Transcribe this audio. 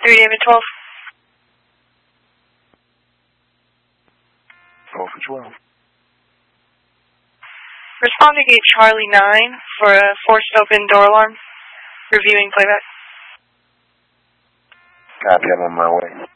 3 David 12. 12 for 12. Respond to gate Charlie 9 for a forced open door alarm. Reviewing playback. Copy, I'm on my way.